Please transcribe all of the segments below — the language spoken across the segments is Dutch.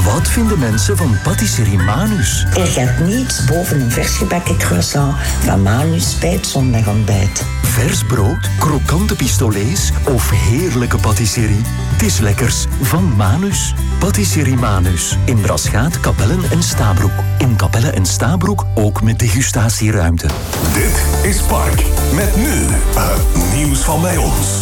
Wat vinden mensen van Patisserie Manus? Er gaat niets boven een versgebakken croissant van Manus bij het zondagontbijt. Vers brood, krokante pistolets of heerlijke patisserie. Het is lekkers van Manus. Patisserie Manus. In Braschaat, Capelle en Stabroek. In Capelle en Stabroek ook met degustatieruimte. Dit is Park. Met nu het nieuws van bij ons.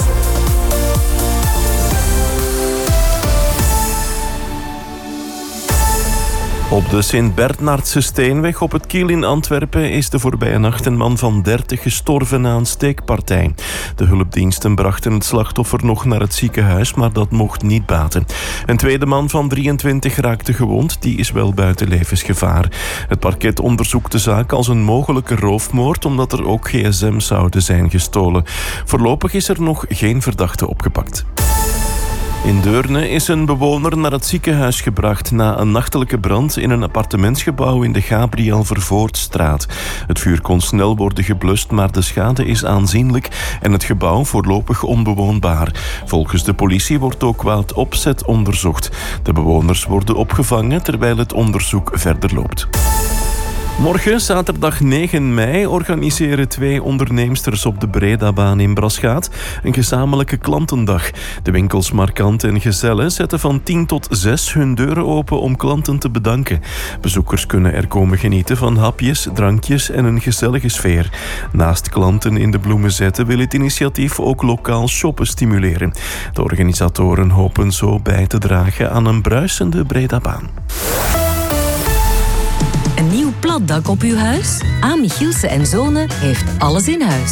Op de Sint-Bernardse Steenweg op het Kiel in Antwerpen is de voorbije nacht een man van 30 gestorven na een steekpartij. De hulpdiensten brachten het slachtoffer nog naar het ziekenhuis, maar dat mocht niet baten. Een tweede man van 23 raakte gewond, die is wel buiten levensgevaar. Het parket onderzoekt de zaak als een mogelijke roofmoord, omdat er ook gsm's zouden zijn gestolen. Voorlopig is er nog geen verdachte opgepakt. In Deurne is een bewoner naar het ziekenhuis gebracht na een nachtelijke brand in een appartementsgebouw in de Gabriel Vervoortstraat. Het vuur kon snel worden geblust, maar de schade is aanzienlijk en het gebouw voorlopig onbewoonbaar. Volgens de politie wordt ook kwaad opzet onderzocht. De bewoners worden opgevangen terwijl het onderzoek verder loopt. Morgen, zaterdag 9 mei, organiseren 2 onderneemsters op de Bredabaan in Braschaat een gezamenlijke klantendag. De winkels Markant en Gezelle zetten van 10 tot 6 hun deuren open om klanten te bedanken. Bezoekers kunnen er komen genieten van hapjes, drankjes en een gezellige sfeer. Naast klanten in de bloemen zetten wil het initiatief ook lokaal shoppen stimuleren. De organisatoren hopen zo bij te dragen aan een bruisende Bredabaan. Een nieuw platdak op uw huis? A. Michielsen & Zonen heeft alles in huis.